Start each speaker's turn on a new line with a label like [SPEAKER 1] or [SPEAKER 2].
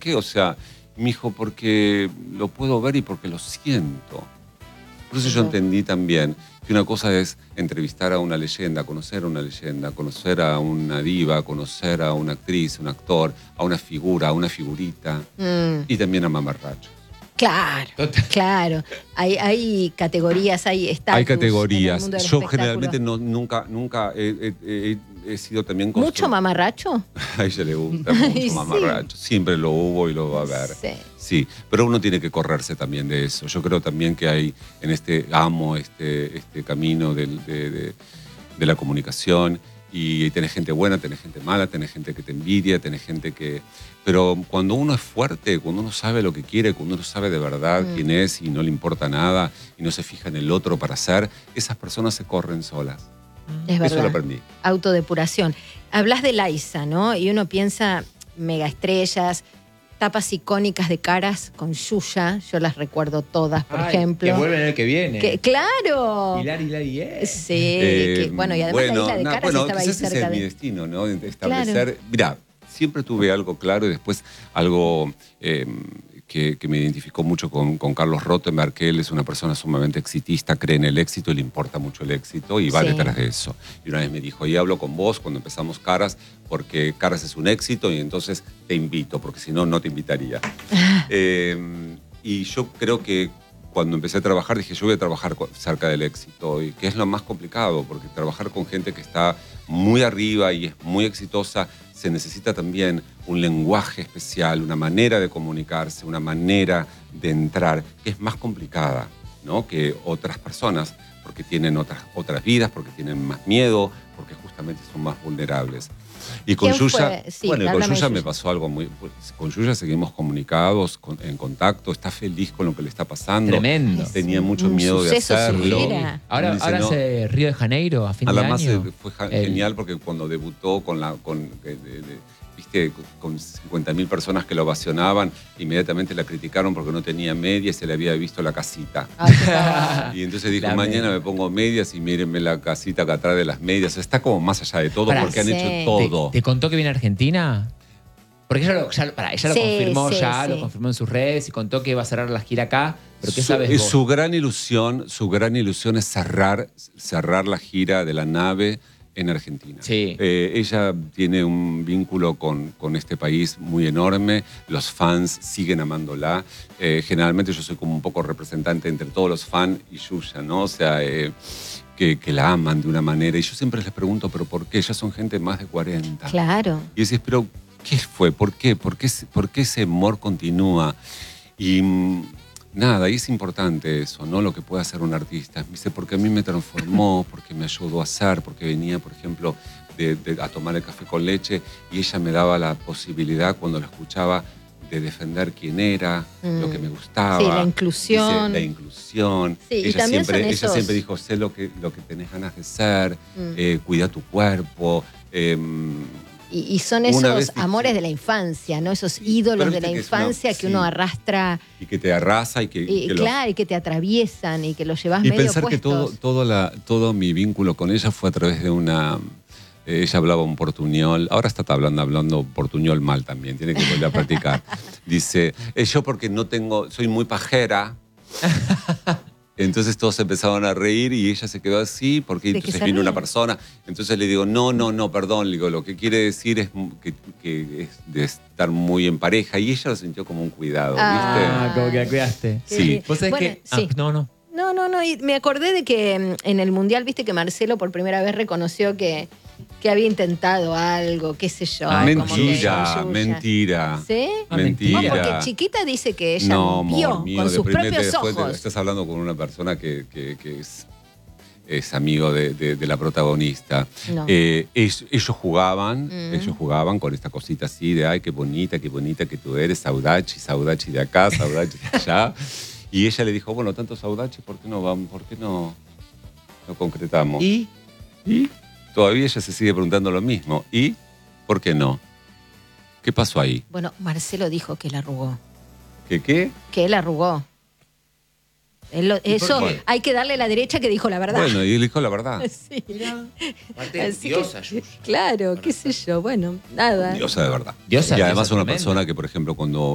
[SPEAKER 1] qué? O sea, me dijo, porque lo puedo ver y porque lo siento. Por eso yo entendí también que una cosa es entrevistar a una leyenda, conocer a una diva, conocer a una actriz, un actor, a una figura, a una figurita y también a mamarrachos.
[SPEAKER 2] Claro, claro. Hay categorías, hay estatus.
[SPEAKER 1] Hay categorías.
[SPEAKER 2] En el mundo del
[SPEAKER 1] Yo
[SPEAKER 2] espectáculo.
[SPEAKER 1] generalmente nunca he sido también...
[SPEAKER 2] ¿Mucho mamarracho?
[SPEAKER 1] A ella le gusta mucho mamarracho. Siempre lo hubo y lo va a haber. Sí, pero uno tiene que correrse también de eso. Yo creo también que hay en este camino de la comunicación, y tenés gente buena, tenés gente mala, tenés gente que te envidia, tenés gente que... Pero cuando uno es fuerte, cuando uno sabe lo que quiere, cuando uno sabe de verdad quién es y no le importa nada y no se fija en el otro para ser, esas personas se corren solas.
[SPEAKER 2] Es verdad.
[SPEAKER 1] Eso lo aprendí.
[SPEAKER 2] Autodepuración. Hablas de Liza, ¿no? Y uno piensa megaestrellas, tapas icónicas de caras con Yuya. Yo las recuerdo todas, por ejemplo.
[SPEAKER 3] Que vuelven el que viene.
[SPEAKER 2] ¡Claro!
[SPEAKER 3] Hilari.
[SPEAKER 2] Sí. Bueno, y además la isla de caras estaba ahí cerca
[SPEAKER 1] ese es mi destino, ¿no? De establecer... Mirá, siempre tuve algo claro y después algo... que me identificó mucho con Carlos Rottenberg, que él es una persona sumamente exitista, cree en el éxito y le importa mucho el éxito y va detrás de eso. Y una vez me dijo, y hablo con vos cuando empezamos Caras, porque Caras es un éxito y entonces te invito, porque si no, no te invitaría. Y yo creo que cuando empecé a trabajar, dije, yo voy a trabajar cerca del éxito, y que es lo más complicado, porque trabajar con gente que está muy arriba y es muy exitosa, se necesita también un lenguaje especial, una manera de comunicarse, una manera de entrar, que es más complicada, ¿no?, que otras personas, porque tienen otras vidas, porque tienen más miedo, porque justamente son más vulnerables. Y con Yuya, con Yuya me pasó algo muy... Con Yuya seguimos comunicados, en contacto, está feliz con lo que le está pasando.
[SPEAKER 3] Tremendo.
[SPEAKER 1] Tenía mucho miedo de hacerlo.
[SPEAKER 3] Ahora hace Río de Janeiro a fin de año.
[SPEAKER 1] Además fue genial porque cuando debutó viste, con 50.000 personas que lo ovacionaban, inmediatamente la criticaron porque no tenía medias y se le había visto la casita. Y entonces dijo, mañana me pongo medias y mírenme la casita acá atrás de las medias. O sea, está como más allá de todo porque han hecho todo.
[SPEAKER 3] ¿Te contó que viene a Argentina? Porque ella lo confirmó lo confirmó en sus redes y contó que va a cerrar la gira acá. ¿Pero qué sabes vos?
[SPEAKER 1] Su gran ilusión es cerrar la gira de la nave en Argentina.
[SPEAKER 3] Sí.
[SPEAKER 1] Ella tiene un vínculo con este país muy enorme, los fans siguen amándola. Generalmente yo soy como un poco representante entre todos los fans y Yuya, ¿no? O sea, que la aman de una manera. Y yo siempre les pregunto, ¿pero por qué? Ellas son gente más de 40.
[SPEAKER 2] Claro.
[SPEAKER 1] Y decís, ¿pero qué fue? ¿Por qué? ¿Por qué ese amor continúa? Y... nada, y es importante eso, ¿no? Lo que puede hacer un artista. Dice, porque a mí me transformó, porque me ayudó a hacer, porque venía, por ejemplo, a tomar el café con leche y ella me daba la posibilidad, cuando la escuchaba, de defender quién era, lo que me gustaba.
[SPEAKER 2] Sí, la inclusión.
[SPEAKER 1] Dice, la inclusión.
[SPEAKER 2] Sí,
[SPEAKER 1] ella siempre dijo, sé lo que tenés ganas de ser, cuida tu cuerpo.
[SPEAKER 2] Y son esos amores de la infancia, ¿no? Esos ídolos de la infancia que uno arrastra.
[SPEAKER 1] Y que te arrasa y
[SPEAKER 2] claro, y que te atraviesan y que los llevas medio puestos.
[SPEAKER 1] Y pensar que todo mi vínculo con ella fue a través de una... ella hablaba un portuñol, ahora está hablando portuñol mal también, tiene que volver a practicar. Dice, yo porque soy muy pajera. Entonces todos empezaron a reír y ella se quedó así porque entonces vino una persona. Entonces le digo, no, perdón. Le digo, lo que quiere decir es que es de estar muy en pareja. Y ella lo sintió como un cuidado, ¿viste?
[SPEAKER 3] Como que la cuidaste.
[SPEAKER 1] Sí.
[SPEAKER 3] ¿Vos sabés que?
[SPEAKER 2] Sí.
[SPEAKER 3] No.
[SPEAKER 2] No, y me acordé de que en el Mundial, viste que Marcelo por primera vez reconoció que había intentado algo, qué sé yo.
[SPEAKER 1] Mentira.
[SPEAKER 2] ¿Sí?
[SPEAKER 1] Mentira.
[SPEAKER 2] No, porque Chiquita dice que ella vio con sus propios ojos.
[SPEAKER 1] Estás hablando con una persona que es amigo de la protagonista. No. Ellos jugaban con esta cosita así de, ay, qué bonita que tú eres, Saudachi de acá, Saudachi de allá. Y ella le dijo, bueno, tanto Saudachi, ¿por qué no concretamos? ¿Y? Todavía ella se sigue preguntando lo mismo. ¿Y por qué no? ¿Qué pasó ahí?
[SPEAKER 2] Bueno, Marcelo dijo que él arrugó.
[SPEAKER 1] ¿Que qué?
[SPEAKER 2] Que él arrugó. Hay que darle la derecha que dijo la verdad.
[SPEAKER 1] Bueno, y él dijo la verdad.
[SPEAKER 2] Sí.
[SPEAKER 3] Mirá, parte diosa, Yuya.
[SPEAKER 2] Claro, qué sé yo. Bueno, nada.
[SPEAKER 1] Diosa de verdad.
[SPEAKER 3] Diosa,
[SPEAKER 1] y además
[SPEAKER 3] diosa
[SPEAKER 1] una
[SPEAKER 3] tremenda.
[SPEAKER 1] persona que, por ejemplo, cuando